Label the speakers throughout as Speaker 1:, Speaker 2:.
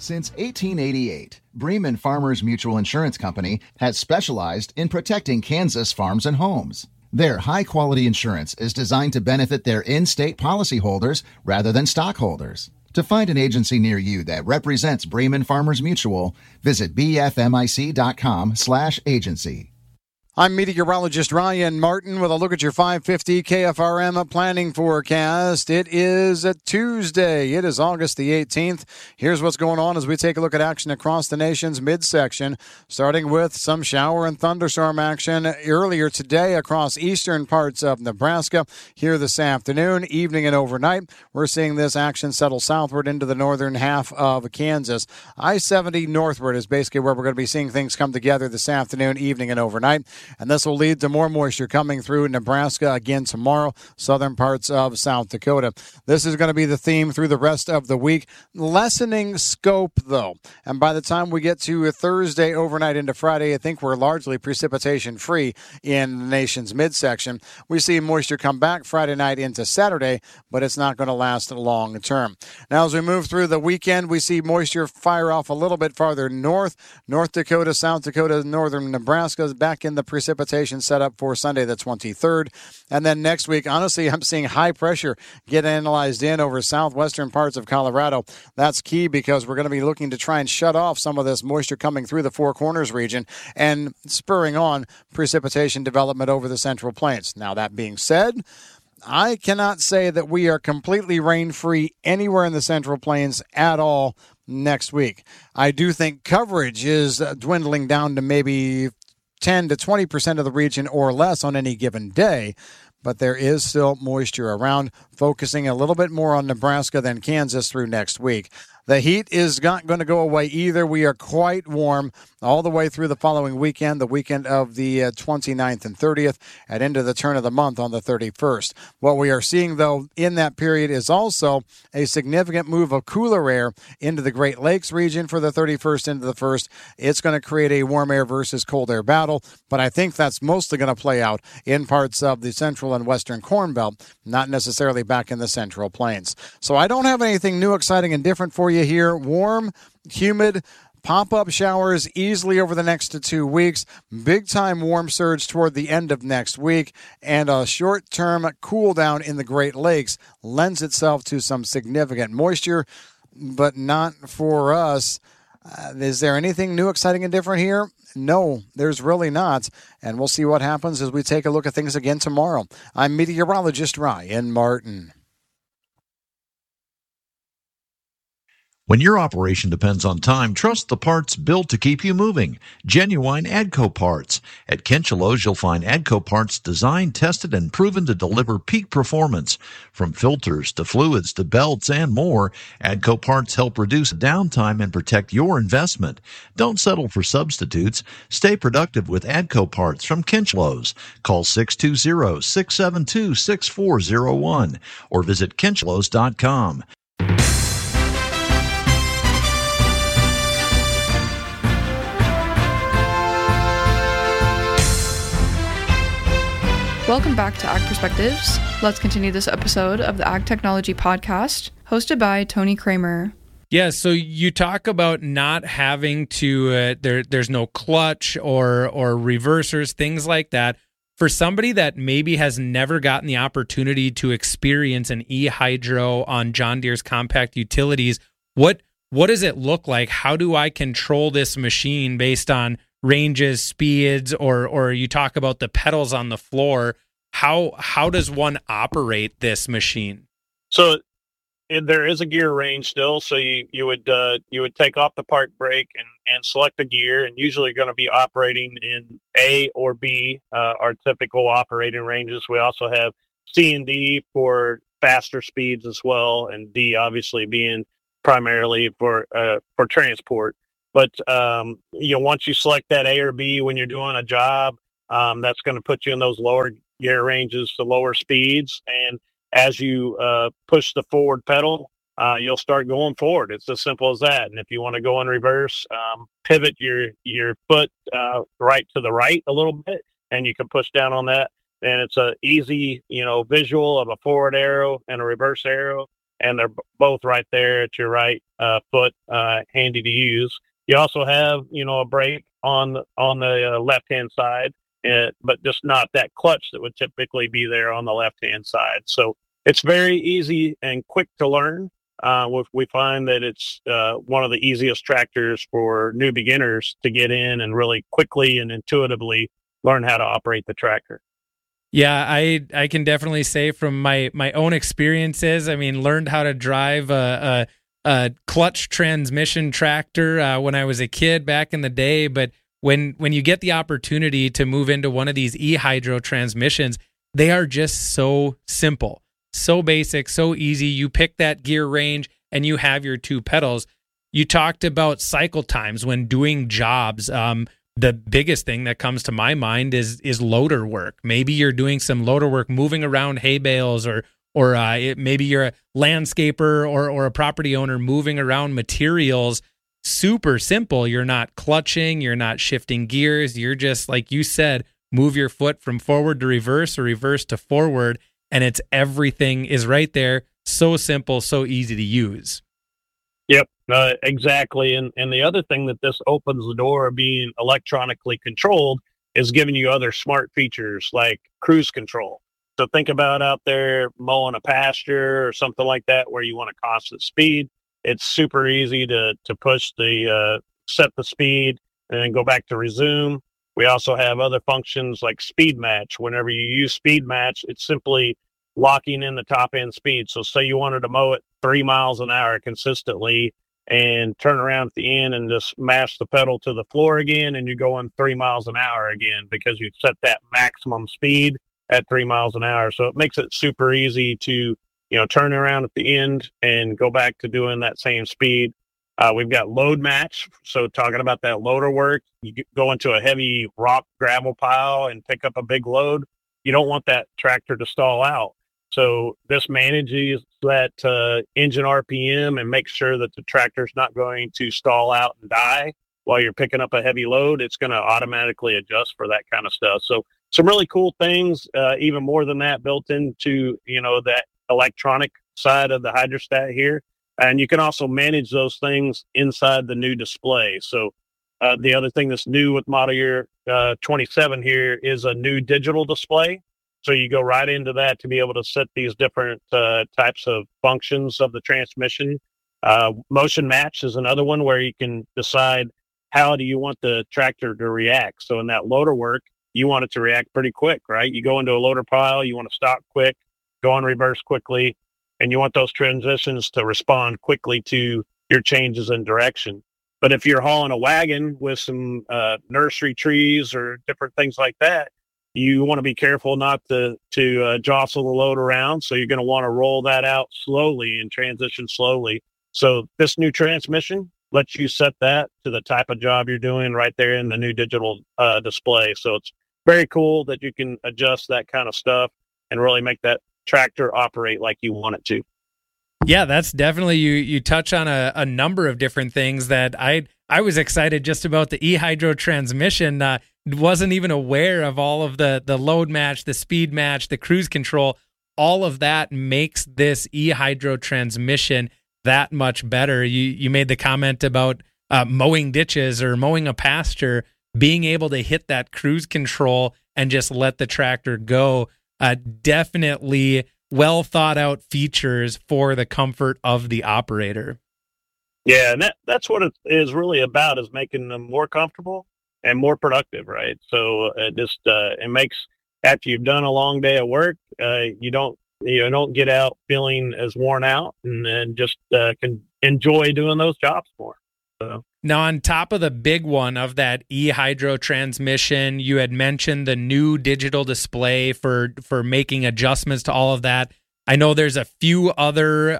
Speaker 1: Since 1888, Bremen Farmers Mutual Insurance Company has specialized in protecting Kansas farms and homes. Their high-quality insurance is designed to benefit their in-state policyholders rather than stockholders. To find an agency near you that represents Bremen Farmers Mutual, visit bfmic.com/agency.
Speaker 2: I'm meteorologist Ryan Martin with a look at your 550 KFRM planning forecast. It is a Tuesday. It is August the 18th. Here's what's going on as we take a look at action across the nation's midsection, starting with some shower and thunderstorm action earlier today across eastern parts of Nebraska. Here this afternoon, evening, and overnight, we're seeing this action settle southward into the northern half of Kansas. I-70 northward is basically where we're going to be seeing things come together this afternoon, evening, and overnight. And this will lead to more moisture coming through Nebraska again tomorrow, southern parts of South Dakota. This is going to be the theme through the rest of the week. Lessening scope, though. And by the time we get to Thursday overnight into Friday, I think we're largely precipitation-free in the nation's midsection. We see moisture come back Friday night into Saturday, but it's not going to last long term. Now, as we move through the weekend, we see moisture fire off a little bit farther north. North Dakota, South Dakota, northern Nebraska is back in the precipitation set up for Sunday the 23rd. And then next week, honestly, I'm seeing high pressure get analyzed in over southwestern parts of Colorado. That's key because we're going to be looking to try and shut off some of this moisture coming through the Four Corners region and spurring on precipitation development over the Central Plains. Now, that being said, I cannot say that we are completely rain-free anywhere in the Central Plains at all next week. I do think coverage is dwindling down to maybe 10 to 20% of the region or less on any given day, but there is still moisture around, focusing a little bit more on Nebraska than Kansas through next week. The heat is not going to go away either. We are quite warm all the way through the following weekend, the weekend of the 29th and 30th, and into the turn of the month on the 31st. What we are seeing, though, in that period is also a significant move of cooler air into the Great Lakes region for the 31st into the 1st. It's going to create a warm air versus cold air battle, but I think that's mostly going to play out in parts of the central and western Corn Belt, not necessarily back in the Central Plains. So I don't have anything new, exciting, and different for you here. Warm, humid, pop-up showers easily over the next 2 weeks. Big-time warm surge toward the end of next week. And a short-term cool-down in the Great Lakes lends itself to some significant moisture, but not for us. Is there anything new, exciting, and different here? No, there's really not. And we'll see what happens as we take a look at things again tomorrow. I'm meteorologist Ryan Martin.
Speaker 3: When your operation depends on time, trust the parts built to keep you moving. Genuine AGCO parts. At Kinchelo's, you'll find AGCO parts designed, tested, and proven to deliver peak performance. From filters to fluids to belts and more, AGCO parts help reduce downtime and protect your investment. Don't settle for substitutes. Stay productive with AGCO parts from Kinchelo's. Call 620-672-6401 or visit kinchelos.com.
Speaker 4: Welcome back to Ag Perspectives. Let's continue this episode of the Ag Technology Podcast, hosted by Tony Kramer.
Speaker 5: Yeah, so you talk about not having to, there's no clutch or reversers, things like that. For somebody that maybe has never gotten the opportunity to experience an eHydro on John Deere's compact utilities, what does it look like? How do I control this machine based on ranges, speeds, or you talk about the pedals on the floor? How does one operate this machine?
Speaker 6: So there is a gear range still. So you would take off the park brake and select a gear, and usually you're going to be operating in A or B, our typical operating ranges. We also have C and D for faster speeds as well, and D obviously being primarily for transport. But once you select that A or B when you're doing a job, that's going to put you in those lower gear ranges to lower speeds. And as you push the forward pedal, you'll start going forward. It's as simple as that. And if you want to go in reverse, pivot your foot right to the right a little bit, and you can push down on that. And it's a easy, visual of a forward arrow and a reverse arrow. and they're both right there at your right foot, handy to use. You also have, a brake on the left-hand side, but just not that clutch that would typically be there on the left-hand side. So it's very easy and quick to learn. We find that it's one of the easiest tractors for new beginners to get in and really quickly and intuitively learn how to operate the tractor.
Speaker 5: Yeah, I can definitely say from my own experiences, I mean, learned how to drive a clutch transmission tractor when I was a kid back in the day. But when you get the opportunity to move into one of these eHydro transmissions, they are just so simple, so basic, so easy. You pick that gear range and you have your two pedals. You talked about cycle times when doing jobs. The biggest thing that comes to my mind is loader work. Maybe you're doing some loader work, moving around hay bales, or maybe you're a landscaper or a property owner moving around materials. Super simple. You're not clutching. You're not shifting gears. You're just, like you said, move your foot from forward to reverse or reverse to forward, and everything is right there. So simple, so easy to use.
Speaker 6: Yep, exactly. And the other thing that this opens the door of being electronically controlled is giving you other smart features like cruise control. So think about out there mowing a pasture or something like that where you want a constant speed. It's super easy to push set the speed and then go back to resume. We also have other functions like speed match. Whenever you use speed match, it's simply locking in the top end speed. So say you wanted to mow it 3 miles an hour consistently and turn around at the end and just mash the pedal to the floor again, and you're going 3 miles an hour again because you've set that maximum speed at 3 miles an hour. So it makes it super easy to, turn around at the end and go back to doing that same speed. We've got load match. So talking about that loader work, you go into a heavy rock gravel pile and pick up a big load. You don't want that tractor to stall out. So this manages that engine RPM and makes sure that the tractor's not going to stall out and die while you're picking up a heavy load. It's going to automatically adjust for that kind of stuff. So some really cool things, even more than that, built into, that electronic side of the hydrostat here. And you can also manage those things inside the new display. So the other thing that's new with model year 27 here is a new digital display. So you go right into that to be able to set these different types of functions of the transmission. Motion match is another one where you can decide how do you want the tractor to react. So in that loader work, you want it to react pretty quick, right? You go into a loader pile, you want to stop quick, go in reverse quickly, and you want those transitions to respond quickly to your changes in direction. But if you're hauling a wagon with some nursery trees or different things like that, you want to be careful not to jostle the load around. So you're going to want to roll that out slowly and transition slowly. So this new transmission lets you set that to the type of job you're doing right there in the new digital display. So it's very cool that you can adjust that kind of stuff and really make that tractor operate like you want it to.
Speaker 5: Yeah, that's definitely, you touch on a number of different things that I was excited just about the eHydro transmission. Wasn't even aware of all of the load match, the speed match, the cruise control. All of that makes this eHydro transmission that much better. You made the comment about mowing ditches or mowing a pasture, being able to hit that cruise control and just let the tractor go. Definitely well thought out features for the comfort of the operator.
Speaker 6: Yeah, and that's what it is really about, is making them more comfortable and more productive, right? So it makes, after you've done a long day of work, you don't get out feeling as worn out, and just can enjoy doing those jobs more. So.
Speaker 5: Now, on top of the big one of that eHydro transmission, you had mentioned the new digital display for making adjustments to all of that. I know there's a few other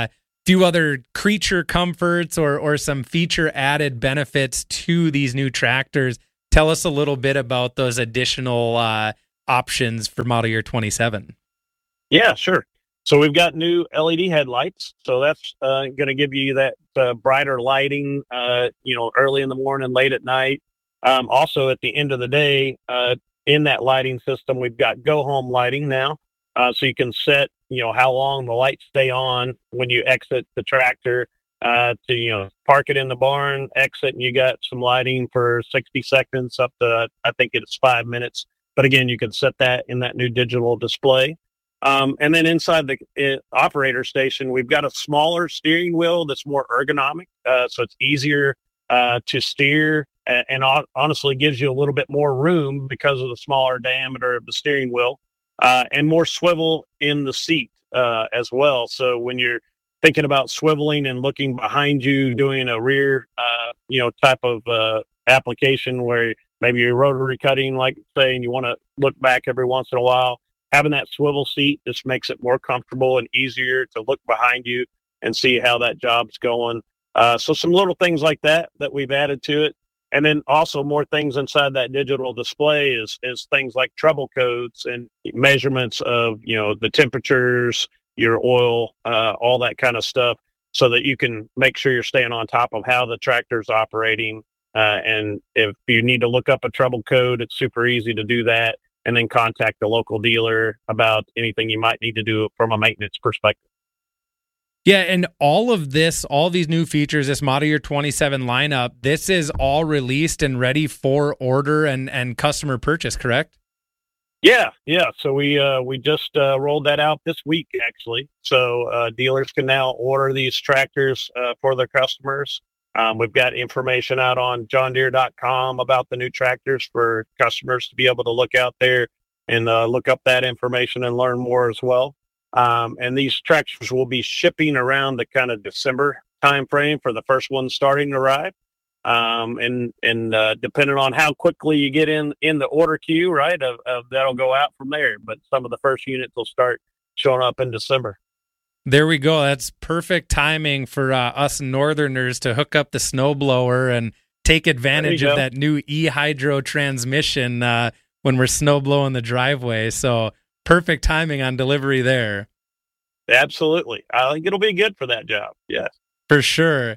Speaker 5: creature comforts or some feature added benefits to these new tractors. Tell us a little bit about those additional options for model year 27.
Speaker 6: Yeah, sure. So we've got new LED headlights. So that's going to give you that brighter lighting, early in the morning, late at night. Also, at the end of the day, in that lighting system, we've got go home lighting now. So you can set, how long the lights stay on when you exit the tractor, to park it in the barn, exit, and you got some lighting for 60 seconds up to, I think it's 5 minutes. But again, you can set that in that new digital display. And then inside the operator station, we've got a smaller steering wheel that's more ergonomic, so it's easier to steer, and honestly gives you a little bit more room because of the smaller diameter of the steering wheel, and more swivel in the seat as well. So when you're thinking about swiveling and looking behind you, doing a rear, type of application where maybe you're rotary cutting, like say, and you want to look back every once in a while, having that swivel seat just makes it more comfortable and easier to look behind you and see how that job's going. So some little things like that we've added to it. And then also more things inside that digital display is things like trouble codes and measurements of, the temperatures, your oil, all that kind of stuff, so that you can make sure you're staying on top of how the tractor's operating. And if you need to look up a trouble code, it's super easy to do that, and then contact the local dealer about anything you might need to do from a maintenance perspective.
Speaker 5: Yeah, and all these new features, this model year 27 lineup, this is all released and ready for order and customer purchase, correct?
Speaker 6: Yeah. So we just rolled that out this week, actually. So dealers can now order these tractors for their customers. We've got information out on johndeere.com about the new tractors for customers to be able to look out there and look up that information and learn more as well. And these tractors will be shipping around the kind of December timeframe for the first one starting to arrive. And depending on how quickly you get in the order queue, right, that'll go out from there. But some of the first units will start showing up in December.
Speaker 5: There we go. That's perfect timing for us Northerners to hook up the snowblower and take advantage of that new e-hydro transmission when we're snow blowing the driveway. So perfect timing on delivery there.
Speaker 6: Absolutely. I think it'll be good for that job. Yes.
Speaker 5: For sure.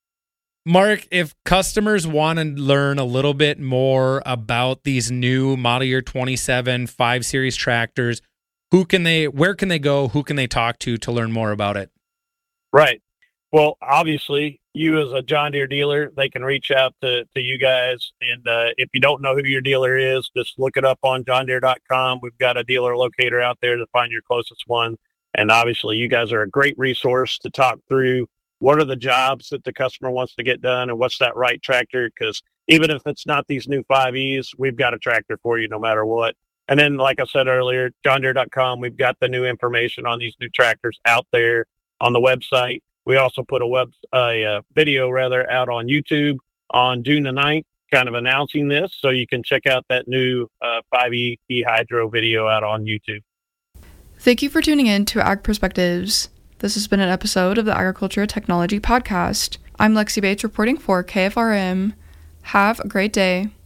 Speaker 5: Mark, if customers want to learn a little bit more about these new model year 27 5 Series tractors, where can they go? Who can they talk to learn more about it?
Speaker 6: Right. Well, obviously, you as a John Deere dealer, they can reach out to you guys. And if you don't know who your dealer is, just look it up on johndeere.com. We've got a dealer locator out there to find your closest one. And obviously, you guys are a great resource to talk through what are the jobs that the customer wants to get done and what's that right tractor. Because even if it's not these new 5Es, we've got a tractor for you no matter what. And then, like I said earlier, johndeere.com, we've got the new information on these new tractors out there on the website. We also put a video out on YouTube on June the 9th, kind of announcing this. So you can check out that new 5E e-hydro video out on YouTube.
Speaker 4: Thank you for tuning in to Ag Perspectives. This has been an episode of the Agriculture Technology Podcast. I'm Lexi Bates reporting for KFRM. Have a great day.